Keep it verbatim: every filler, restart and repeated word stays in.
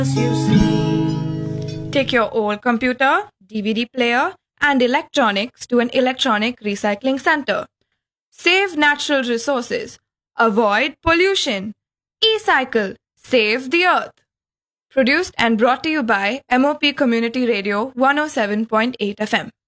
you see. Take your old computer, D V D player, and electronics to an electronic recycling center. Save natural resources. Avoid pollution. E-cycle. Save the earth. Produced and brought to you by M O P Community Radio one oh seven point eight F M.